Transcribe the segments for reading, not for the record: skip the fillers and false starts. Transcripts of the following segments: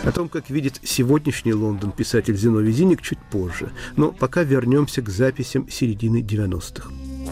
О том, как видит сегодняшний Лондон писатель Зиновий Зиник, чуть позже. Но пока вернемся к записям середины 90-х.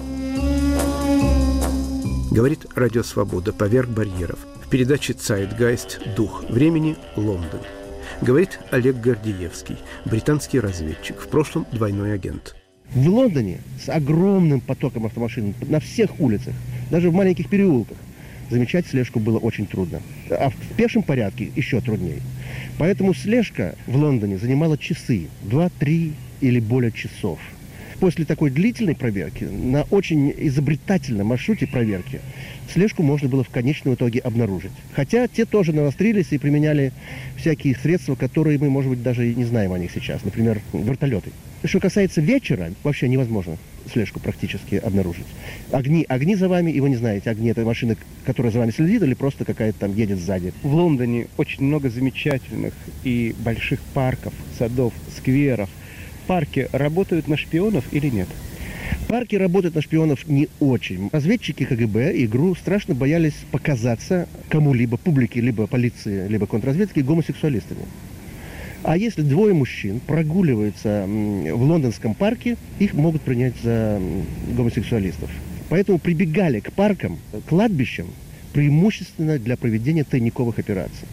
Говорит Радио Свобода «Поверх барьеров». В передаче «Цайтгайст. Дух времени. Лондон». Говорит Олег Гордеевский, британский разведчик, в прошлом двойной агент. В Лондоне с огромным потоком автомашин на всех улицах, даже в маленьких переулках, замечать слежку было очень трудно. А в пешем порядке еще труднее. Поэтому слежка в Лондоне занимала часы, 2-3 или более часов. После такой длительной проверки, на очень изобретательном маршруте проверки, слежку можно было в конечном итоге обнаружить. Хотя те тоже навострились и применяли всякие средства, которые мы, может быть, даже и не знаем о них сейчас. Например, вертолеты. Что касается вечера, вообще невозможно слежку практически обнаружить. Огни за вами, и вы не знаете, огни — это машина, которая за вами следит, или просто какая-то там едет сзади. В Лондоне очень много замечательных и больших парков, садов, скверов. Парки работают на шпионов или нет? Парки работают на шпионов не очень. Разведчики КГБ и ГРУ страшно боялись показаться кому-либо, публике, либо полиции, либо контрразведке, гомосексуалистами. А если двое мужчин прогуливаются в лондонском парке, их могут принять за гомосексуалистов. Поэтому прибегали к паркам, кладбищам, преимущественно для проведения тайниковых операций.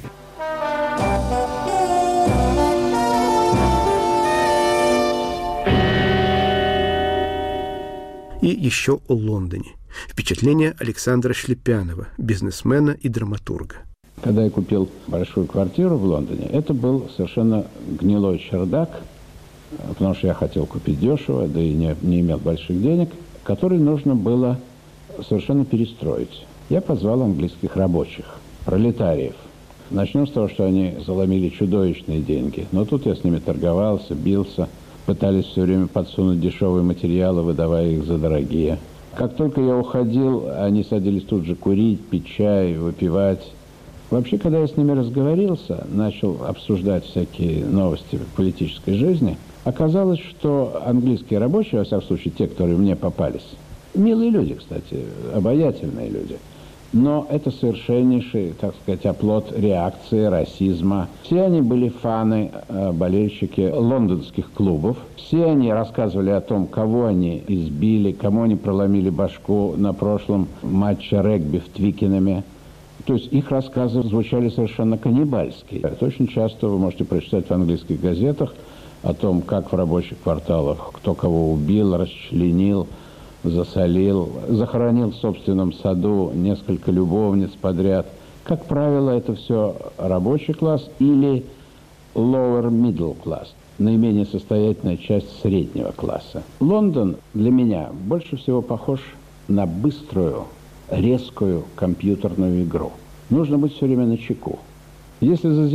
И еще о Лондоне. Впечатление Александра Шлепянова, бизнесмена и драматурга. Когда я купил большую квартиру в Лондоне, это был совершенно гнилой чердак, потому что я хотел купить дешево, да и не имел больших денег, который нужно было совершенно перестроить. Я позвал английских рабочих, пролетариев. Начнем с того, что они заломили чудовищные деньги. Но тут я с ними торговался, бился, пытались все время подсунуть дешевые материалы, выдавая их за дорогие. Как только я уходил, они садились тут же курить, пить чай, выпивать. Вообще, когда я с ними разговорился, начал обсуждать всякие новости политической жизни, оказалось, что английские рабочие, во всяком случае, те, которые мне попались, милые люди, кстати, обаятельные люди, но это совершеннейший, так сказать, оплот реакции, расизма. Все они были фаны, болельщики лондонских клубов. Все они рассказывали о том, кого они избили, кому они проломили башку на прошлом матче регби в Твикенаме. То есть их рассказы звучали совершенно каннибальски. Это очень часто вы можете прочитать в английских газетах о том, как в рабочих кварталах кто кого убил, расчленил, засолил, захоронил в собственном саду несколько любовниц подряд. Как правило, это все рабочий класс или lower middle class, наименее состоятельная часть среднего класса. Лондон для меня больше всего похож на быструю, резкую компьютерную игру. Нужно быть все время начеку. Если